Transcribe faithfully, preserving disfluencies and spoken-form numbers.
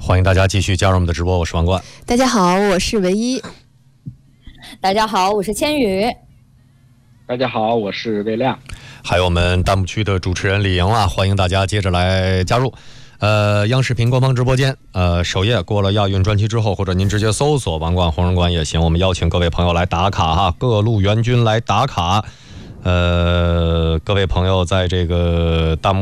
欢迎大家继续加入我们的直播，我是王冠。 大家好，我是唯一。 大家好，我是千羽。 大家好，我是魏亮。 还有我们弹幕区的主持人李莹啊，欢迎大家接着来加入。呃，央视频官方直播间，呃，首页过了亚运专区之后，或者您直接搜索王冠红人馆也行。我们邀请各位朋友来打卡哈，各路援军来打卡。呃，各位朋友在这个弹幕